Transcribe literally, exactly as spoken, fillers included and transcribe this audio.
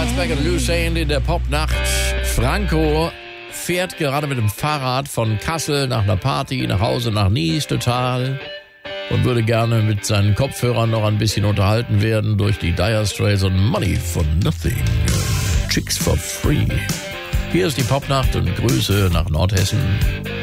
Becker Loose End in der Popnacht. Franco fährt gerade mit dem Fahrrad von Kassel nach einer Party, nach Hause, nach Nice total und würde gerne mit seinen Kopfhörern noch ein bisschen unterhalten werden durch die Dire Straits und Money for Nothing. Chicks for Free. Hier ist die Popnacht und Grüße nach Nordhessen.